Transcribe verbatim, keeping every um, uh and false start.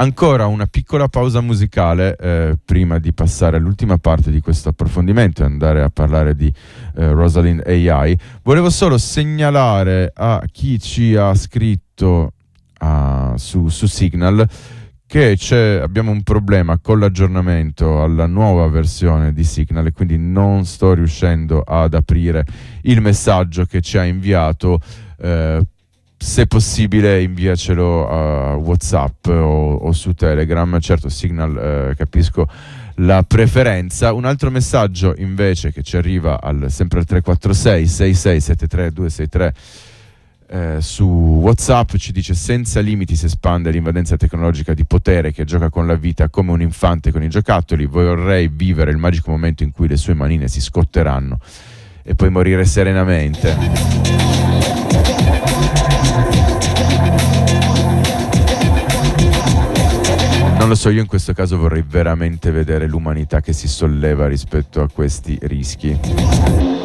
Ancora una piccola pausa musicale eh, prima di passare all'ultima parte di questo approfondimento e andare a parlare di eh, Rosalind A I. Volevo solo segnalare a chi ci ha scritto uh, su, su Signal che c'è, abbiamo un problema con l'aggiornamento alla nuova versione di Signal e quindi non sto riuscendo ad aprire il messaggio che ci ha inviato. Eh, se possibile inviacelo a WhatsApp o, o su Telegram. Certo, Signal, eh, capisco la preferenza. Un altro messaggio invece che ci arriva al, sempre al tre quattro sei sei sei sette tre due sei tre Eh, su WhatsApp ci dice: senza limiti si espande l'invadenza tecnologica di potere che gioca con la vita come un infante con i giocattoli. Vorrei vivere il magico momento in cui le sue manine si scotteranno e poi morire serenamente. Non lo so, io in questo caso vorrei veramente vedere l'umanità che si solleva rispetto a questi rischi.